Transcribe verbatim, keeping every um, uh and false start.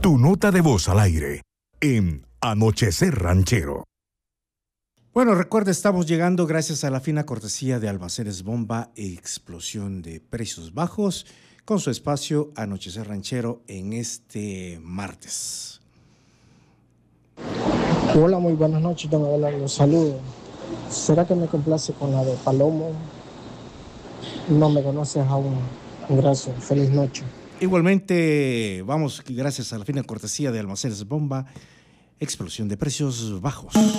Tu nota de voz al aire en Anochecer Ranchero. Bueno, recuerda, estamos llegando gracias a la fina cortesía de Almacenes Bomba, explosión de precios bajos, con su espacio Anochecer Ranchero en este martes. Hola, muy buenas noches, don Abelardo, los saludo. ¿Será que me complace con la de Palomo? No me conoces aún. Gracias, feliz noche. Igualmente, vamos, gracias a la fina cortesía de Almacenes Bomba, explosión de precios bajos.